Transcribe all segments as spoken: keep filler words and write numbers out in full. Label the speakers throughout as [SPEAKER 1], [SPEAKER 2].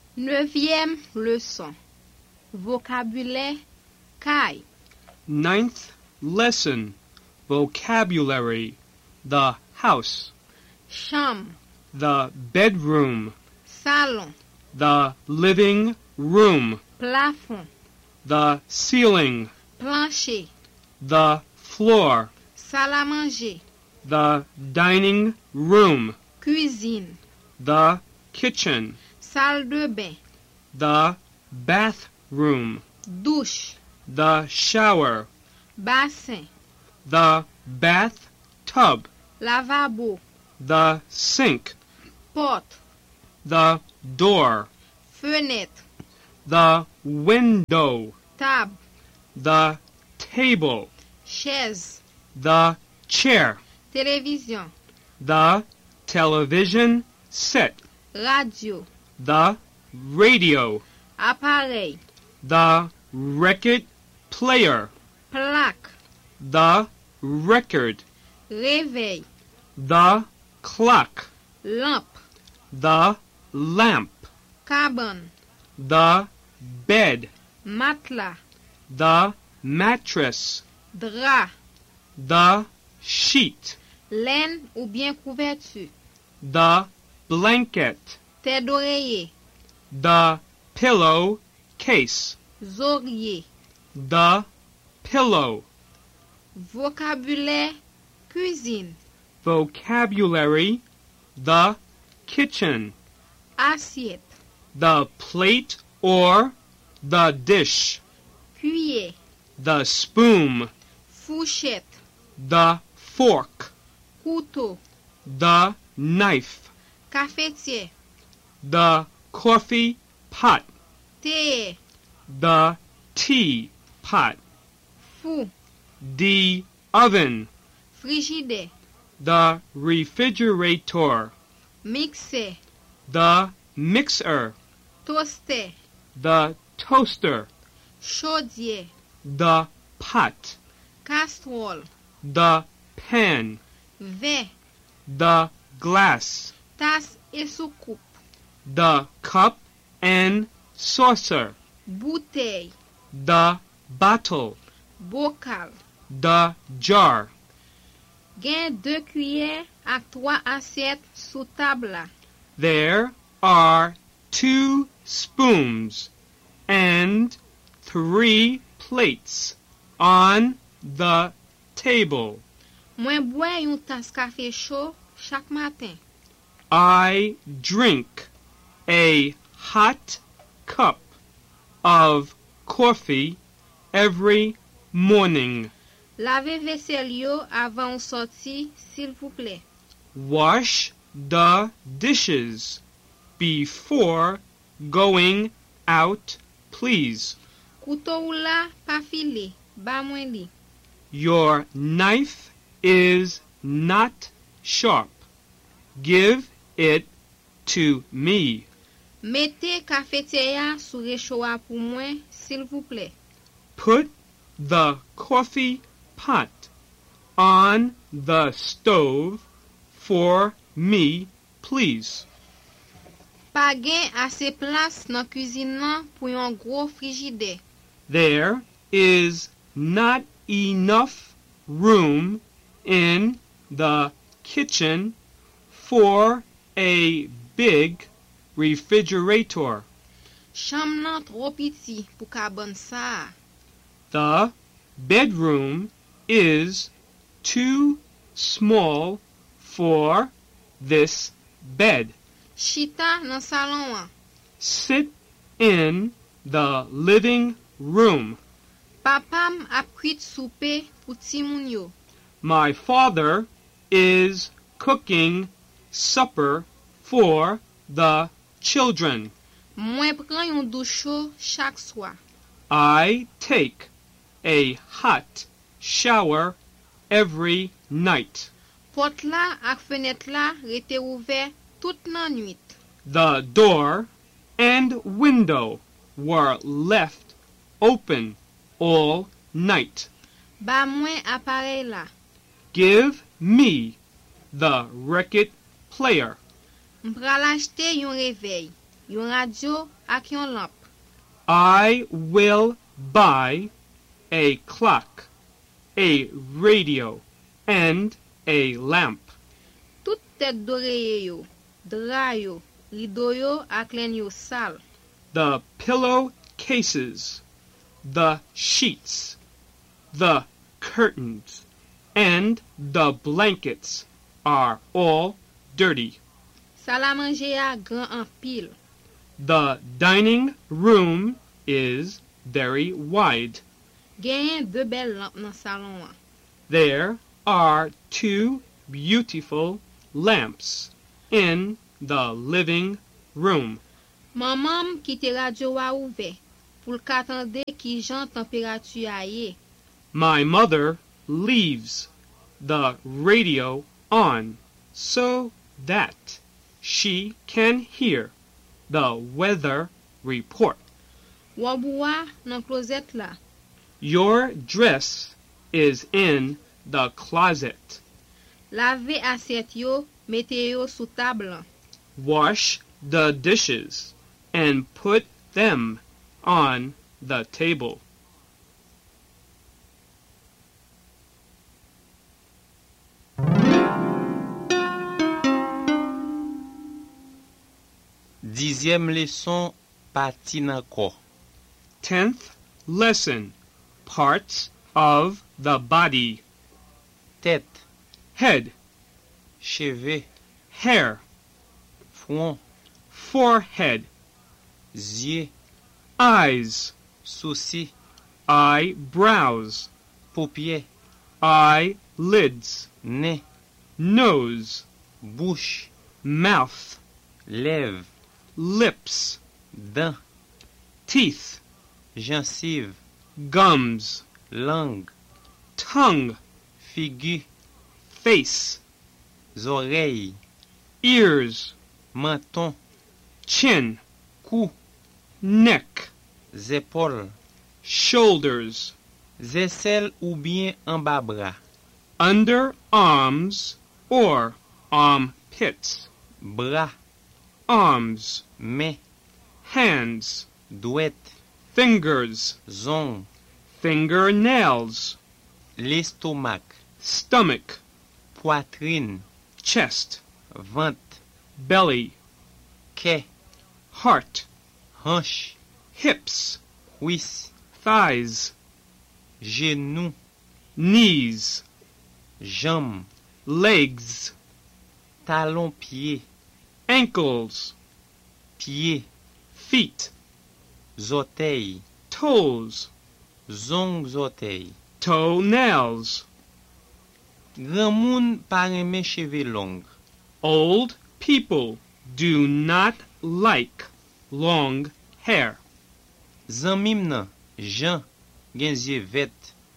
[SPEAKER 1] Neuvième leçon. Vocabulaire caille.
[SPEAKER 2] Ninth lesson. Vocabulary. The house.
[SPEAKER 1] Chambre.
[SPEAKER 2] The bedroom.
[SPEAKER 1] Salon.
[SPEAKER 2] The living room.
[SPEAKER 1] Plafond.
[SPEAKER 2] The ceiling.
[SPEAKER 1] Plancher.
[SPEAKER 2] The floor.
[SPEAKER 1] Salle à manger.
[SPEAKER 2] The dining room.
[SPEAKER 1] Cuisine.
[SPEAKER 2] The kitchen.
[SPEAKER 1] Salle de bain.
[SPEAKER 2] The bathroom.
[SPEAKER 1] Douche.
[SPEAKER 2] The shower.
[SPEAKER 1] Bassin.
[SPEAKER 2] The bathtub.
[SPEAKER 1] Lavabo.
[SPEAKER 2] The sink.
[SPEAKER 1] Porte.
[SPEAKER 2] The door.
[SPEAKER 1] Fenêtre.
[SPEAKER 2] The window.
[SPEAKER 1] Table.
[SPEAKER 2] The table.
[SPEAKER 1] Chaise.
[SPEAKER 2] The chair.
[SPEAKER 1] Télévision.
[SPEAKER 2] The television set.
[SPEAKER 1] Radio.
[SPEAKER 2] The radio.
[SPEAKER 1] Appareil.
[SPEAKER 2] The record player.
[SPEAKER 1] Plaque.
[SPEAKER 2] The record.
[SPEAKER 1] Réveil.
[SPEAKER 2] The clock.
[SPEAKER 1] Lampe.
[SPEAKER 2] The lamp.
[SPEAKER 1] Cabane.
[SPEAKER 2] The bed.
[SPEAKER 1] Matelas.
[SPEAKER 2] The mattress.
[SPEAKER 1] Drap.
[SPEAKER 2] The sheet.
[SPEAKER 1] Laine ou bien couverture.
[SPEAKER 2] The blanket.
[SPEAKER 1] Tête d'oreiller.
[SPEAKER 2] The pillow case.
[SPEAKER 1] Zorier.
[SPEAKER 2] The pillow.
[SPEAKER 1] Vocabulaire cuisine.
[SPEAKER 2] Vocabulary. The kitchen.
[SPEAKER 1] Assiette.
[SPEAKER 2] The plate or the dish.
[SPEAKER 1] Cuillère.
[SPEAKER 2] The spoon.
[SPEAKER 1] Fourchette.
[SPEAKER 2] The fork.
[SPEAKER 1] Couteau.
[SPEAKER 2] The knife.
[SPEAKER 1] Cafetière.
[SPEAKER 2] The coffee pot.
[SPEAKER 1] Théière.
[SPEAKER 2] The tea pot.
[SPEAKER 1] Four.
[SPEAKER 2] The oven.
[SPEAKER 1] Frigidaire.
[SPEAKER 2] The refrigerator.
[SPEAKER 1] Mixeur.
[SPEAKER 2] The mixer.
[SPEAKER 1] Toaster.
[SPEAKER 2] The toaster.
[SPEAKER 1] Chaudière.
[SPEAKER 2] The pot.
[SPEAKER 1] Casserole.
[SPEAKER 2] The pan.
[SPEAKER 1] Verre.
[SPEAKER 2] The glass.
[SPEAKER 1] Tasse et soucoupe.
[SPEAKER 2] The cup and saucer.
[SPEAKER 1] Bouteille.
[SPEAKER 2] The bottle.
[SPEAKER 1] Bocal.
[SPEAKER 2] The jar.
[SPEAKER 1] Gain deux cuillères à trois assiettes sous table là.
[SPEAKER 2] There are two spoons and three plates on the table.
[SPEAKER 1] Mwen bois yon tasse café chaud chaque matin.
[SPEAKER 2] I drink a hot cup of coffee every morning.
[SPEAKER 1] Lavez vaisselle yo avant ou sorti, s'il vous plaît.
[SPEAKER 2] Wash the dishes before going out, please.
[SPEAKER 1] Couteau ou la pa file, ba mwen li.
[SPEAKER 2] Your knife is not sharp. Give it to me.
[SPEAKER 1] Mettez cafetière sous réchaud pour moi, s'il vous plaît.
[SPEAKER 2] Put the coffee pot on the stove for me, please.
[SPEAKER 1] Pa gen assez place nan cuisine nan pou yon gros frigidaire.
[SPEAKER 2] There is not enough room in the kitchen for a big refrigerator.
[SPEAKER 1] Chambre nan trop petit pou ka ban sa.
[SPEAKER 2] The bedroom is too small for this bed.
[SPEAKER 1] Chita nan salon an.
[SPEAKER 2] Sit in the living room.
[SPEAKER 1] Papam ap cuit soupe pou ti moun yo.
[SPEAKER 2] My father is cooking supper for the children.
[SPEAKER 1] Mwen pran yon douche chaud chaque soir.
[SPEAKER 2] I take a hot shower every night.
[SPEAKER 1] Porte la ak fenêtre la rete ouvert toute nan nuit.
[SPEAKER 2] The door and window were left open all night.
[SPEAKER 1] Ba mwen appareil la.
[SPEAKER 2] Give me the record player.
[SPEAKER 1] M'pral achete yon réveil. yon radio ak yon lamp.
[SPEAKER 2] I will buy a clock, a radio, and a lamp.
[SPEAKER 1] Tout tèt doreye yo, dra yo, rido yo ak len yo sal.
[SPEAKER 2] The pillow cases, the sheets, the curtains, and the blankets are all dirty.
[SPEAKER 1] Sal a manje a gran an pil.
[SPEAKER 2] The dining room is very wide.
[SPEAKER 1] Genyen de bel lamp nan salon an.
[SPEAKER 2] There are two beautiful lamps in the living room.
[SPEAKER 1] Maman kite radio a ouve pou l ka tande ki jan temperatu a ye.
[SPEAKER 2] My mother leaves the radio on so that she can hear the weather report.
[SPEAKER 1] Wabouwa nan closet la.
[SPEAKER 2] Your dress is in the closet.
[SPEAKER 1] Lave aset yo, mete yo sou table.
[SPEAKER 2] Wash the dishes and put them on the table.
[SPEAKER 3] Dixième leçon, partie nan corps.
[SPEAKER 2] Tenth lesson, parts of the body.
[SPEAKER 3] Tête,
[SPEAKER 2] Head,
[SPEAKER 3] cheveux,
[SPEAKER 2] hair,
[SPEAKER 3] front,
[SPEAKER 2] forehead,
[SPEAKER 3] yeux,
[SPEAKER 2] eyes,
[SPEAKER 3] sourcils,
[SPEAKER 2] eyebrows,
[SPEAKER 3] paupières,
[SPEAKER 2] eyelids,
[SPEAKER 3] nez,
[SPEAKER 2] nose,
[SPEAKER 3] bouche,
[SPEAKER 2] mouth,
[SPEAKER 3] lèvres,
[SPEAKER 2] lips,
[SPEAKER 3] dents,
[SPEAKER 2] teeth,
[SPEAKER 3] gencives,
[SPEAKER 2] gums,
[SPEAKER 3] langue,
[SPEAKER 2] tongue,
[SPEAKER 3] figure,
[SPEAKER 2] face,
[SPEAKER 3] oreilles,
[SPEAKER 2] ears,
[SPEAKER 3] menton,
[SPEAKER 2] chin,
[SPEAKER 3] cou,
[SPEAKER 2] neck,
[SPEAKER 3] épaules,
[SPEAKER 2] shoulders,
[SPEAKER 3] aisselles ou bien en bas bras,
[SPEAKER 2] underarms or armpits,
[SPEAKER 3] bras,
[SPEAKER 2] arms,
[SPEAKER 3] mains,
[SPEAKER 2] hands,
[SPEAKER 3] doigts,
[SPEAKER 2] fingers,
[SPEAKER 3] ongles,
[SPEAKER 2] fingernails,
[SPEAKER 3] l'estomac,
[SPEAKER 2] stomach,
[SPEAKER 3] poitrine,
[SPEAKER 2] chest,
[SPEAKER 3] ventre,
[SPEAKER 2] belly,
[SPEAKER 3] quai,
[SPEAKER 2] heart,
[SPEAKER 3] hanche,
[SPEAKER 2] hips,
[SPEAKER 3] cuisse,
[SPEAKER 2] thighs,
[SPEAKER 3] genou,
[SPEAKER 2] knees,
[SPEAKER 3] jambes,
[SPEAKER 2] legs,
[SPEAKER 3] talon pied,
[SPEAKER 2] ankles,
[SPEAKER 3] pied,
[SPEAKER 2] feet,
[SPEAKER 3] orteils,
[SPEAKER 2] toes,
[SPEAKER 3] ongles orteils.
[SPEAKER 2] toenails.
[SPEAKER 3] Grand moun pa reme cheveux longs.
[SPEAKER 2] Old people do not like long hair.
[SPEAKER 3] Zanmim nan, Jean, gen zye vet.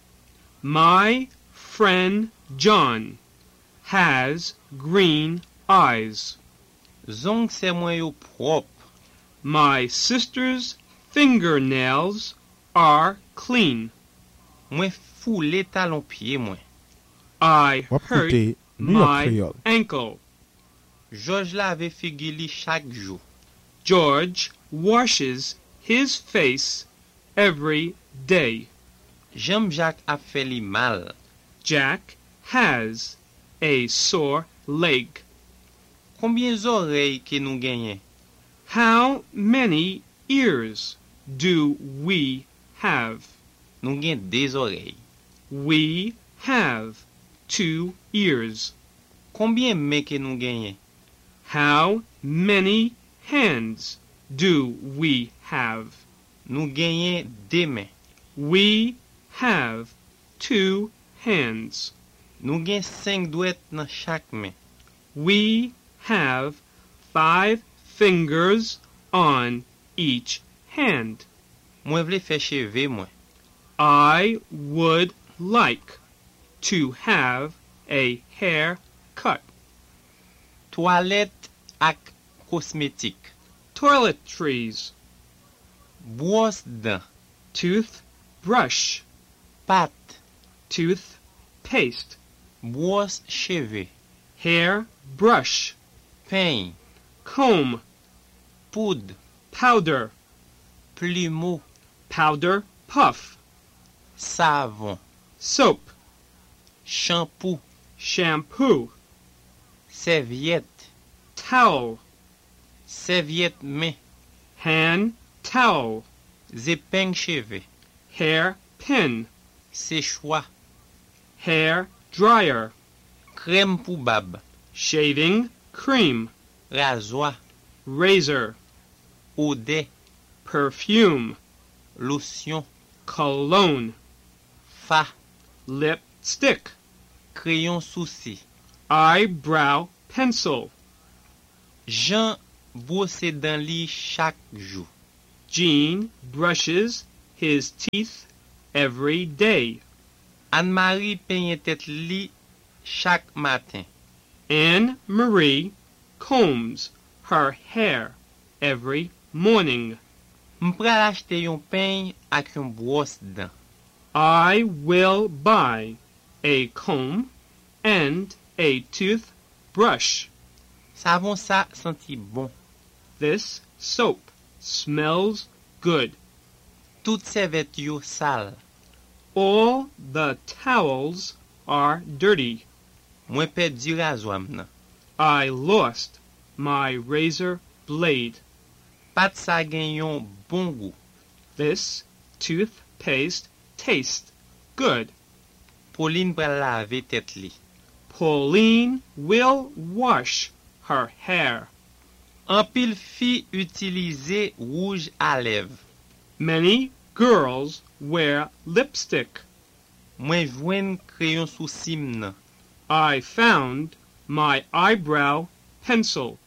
[SPEAKER 2] My friend John has green eyes.
[SPEAKER 3] Zong se mwen yo prop.
[SPEAKER 2] My sister's fingernails are clean.
[SPEAKER 3] Mwen foule talon pied mwen.
[SPEAKER 2] I
[SPEAKER 4] Wap
[SPEAKER 2] hurt
[SPEAKER 4] koute New York
[SPEAKER 2] my
[SPEAKER 4] Creole.
[SPEAKER 2] ankle.
[SPEAKER 3] George lave figi li chak jou.
[SPEAKER 2] George washes his face every day.
[SPEAKER 3] Jean Jacques a fait li mal.
[SPEAKER 2] Jack has a sore leg.
[SPEAKER 3] Combien oreilles que nou genyen?
[SPEAKER 2] How many ears do we have?
[SPEAKER 3] Nou gen des oreilles.
[SPEAKER 2] We have two ears.
[SPEAKER 3] Combien mains que nou genyen?
[SPEAKER 2] How many hands do we have?
[SPEAKER 3] Nou genyen de mains.
[SPEAKER 2] We have two hands.
[SPEAKER 3] Nou gen cinq doigts nan chak main.
[SPEAKER 2] We have five fingers on each hand.
[SPEAKER 3] Mwen vle fè cheve mwen.
[SPEAKER 2] I would like to have a hair cut.
[SPEAKER 3] Toilette ak kosmetik.
[SPEAKER 2] Toiletries,
[SPEAKER 3] Brosse dents.
[SPEAKER 2] toothbrush,
[SPEAKER 3] Pâte.
[SPEAKER 2] toothpaste,
[SPEAKER 3] Brosse cheve.
[SPEAKER 2] hair brush,
[SPEAKER 3] Peigne.
[SPEAKER 2] comb,
[SPEAKER 3] Poudre.
[SPEAKER 2] powder,
[SPEAKER 3] plumeau,
[SPEAKER 2] powder puff,
[SPEAKER 3] savon,
[SPEAKER 2] soap,
[SPEAKER 3] shampoo,
[SPEAKER 2] shampoo,
[SPEAKER 3] serviette,
[SPEAKER 2] towel,
[SPEAKER 3] serviette main,
[SPEAKER 2] hand towel,
[SPEAKER 3] épingle cheveux,
[SPEAKER 2] hair pin,
[SPEAKER 3] séchoir,
[SPEAKER 2] hair dryer,
[SPEAKER 3] crème pour barbe,
[SPEAKER 2] shaving cream,
[SPEAKER 3] rasoir,
[SPEAKER 2] razor,
[SPEAKER 3] eau de,
[SPEAKER 2] perfume,
[SPEAKER 3] lotion,
[SPEAKER 2] cologne,
[SPEAKER 3] fa,
[SPEAKER 2] lipstick,
[SPEAKER 3] crayon sourcil.
[SPEAKER 2] eyebrow pencil.
[SPEAKER 3] Jean brosse dents li chaque jour.
[SPEAKER 2] Jean brushes his teeth every day.
[SPEAKER 3] Anne-Marie peigne tête li chaque matin.
[SPEAKER 2] Anne Marie combs her hair every morning.
[SPEAKER 3] M'pral acheter yon peigne ak yon brosse dents.
[SPEAKER 2] I will buy a comb and a toothbrush.
[SPEAKER 3] Savon sa senti bon.
[SPEAKER 2] This soap smells good.
[SPEAKER 3] Tout serviette yo sale.
[SPEAKER 2] All the towels are dirty.
[SPEAKER 3] Mwen perdi rasoir m'nan.
[SPEAKER 2] I lost my razor blade.
[SPEAKER 3] Pat sa gen yon bon goût.
[SPEAKER 2] This toothpaste tastes good.
[SPEAKER 3] Pauline pral lave tête li.
[SPEAKER 2] Pauline will wash her hair.
[SPEAKER 3] An pile fi utilize rouge à lèvres.
[SPEAKER 2] Many girls wear lipstick.
[SPEAKER 3] Mwen jwen crayon sourcil m'nan.
[SPEAKER 2] I found my eyebrow pencil.